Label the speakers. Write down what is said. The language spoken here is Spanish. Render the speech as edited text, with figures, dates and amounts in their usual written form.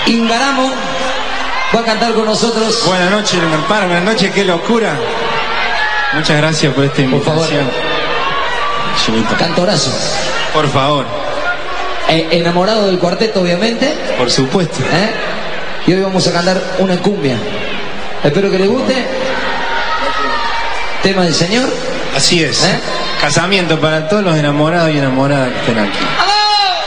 Speaker 1: Ingaramo va a cantar con nosotros.
Speaker 2: Buenas noches, hermano. Buenas noches, qué locura. Muchas gracias por esta invitación.
Speaker 1: Por favor. Cantorazo.
Speaker 2: Por favor.
Speaker 1: Enamorado del cuarteto, obviamente.
Speaker 2: Por supuesto.
Speaker 1: Y hoy vamos a cantar una cumbia. Espero que les guste. Tema del Señor.
Speaker 2: Así es. Casamiento para todos los enamorados y enamoradas que estén aquí.